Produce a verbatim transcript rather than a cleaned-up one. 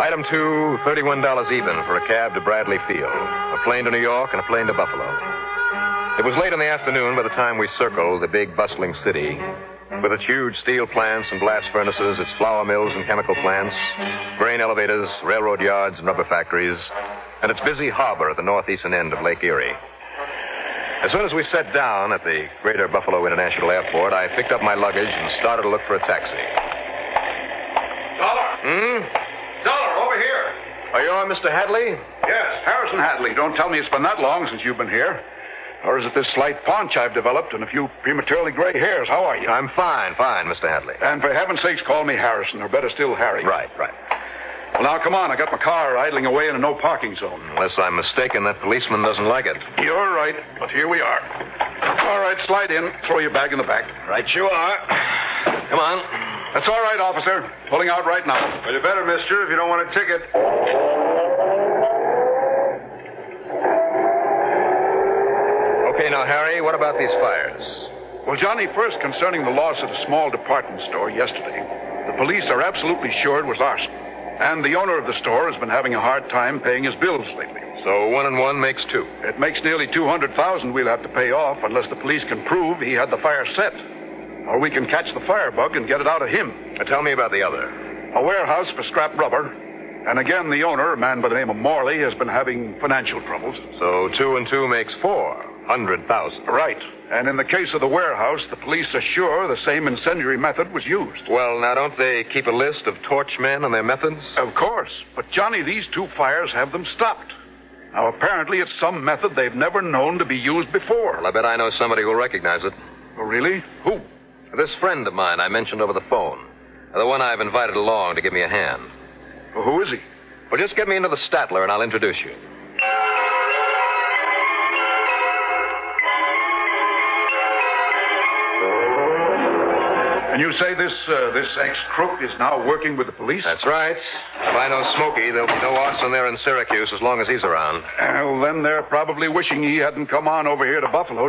Item two, thirty-one dollars even for a cab to Bradley Field. A plane to New York and a plane to Buffalo. It was late in the afternoon by the time we circled the big, bustling city, with its huge steel plants and blast furnaces, its flour mills and chemical plants, grain elevators, railroad yards and rubber factories, and its busy harbor at the northeastern end of Lake Erie. As soon as we sat down at the Greater Buffalo International Airport, I picked up my luggage and started to look for a taxi. Dollar! Hmm? Dollar, over here. Are you on, Mister Hadley? Yes, Harrison Hadley. Don't tell me it's been that long since you've been here. Or is it this slight paunch I've developed and a few prematurely gray hairs? How are you? I'm fine, fine, Mister Hadley. And for heaven's sakes, call me Harrison, or better still, Harry. Right, right. Well, now, come on. I got my car idling away in a no-parking zone. Unless I'm mistaken, that policeman doesn't like it. You're right, but here we are. All right, slide in. Throw your bag in the back. Right you are. Come on. That's all right, officer. Pulling out right now. Well, you better, mister, if you don't want a ticket. Okay, now, Harry, what about these fires? Well, Johnny, first concerning the loss at a small department store yesterday, the police are absolutely sure it was arson. And the owner of the store has been having a hard time paying his bills lately. So one and one makes two. It makes nearly two hundred thousand dollars we'll have to pay off unless the police can prove he had the fire set. Or we can catch the firebug and get it out of him. Now, tell me about the other. A warehouse for scrap rubber. And again, the owner, a man by the name of Morley, has been having financial troubles. So two and two makes four hundred thousand. Right. And in the case of the warehouse, the police are sure the same incendiary method was used. Well, now, don't they keep a list of torchmen and their methods? Of course. But, Johnny, these two fires have them stopped. Now, apparently it's some method they've never known to be used before. Well, I bet I know somebody who'll recognize it. Oh, really? Who? This friend of mine I mentioned over the phone. The one I've invited along to give me a hand. Well, who is he? Well, just get me into the Statler and I'll introduce you. And you say this uh, this ex-crook is now working with the police? That's right. If I know Smokey, there'll be no arson there in Syracuse as long as he's around. Well, then they're probably wishing he hadn't come on over here to Buffalo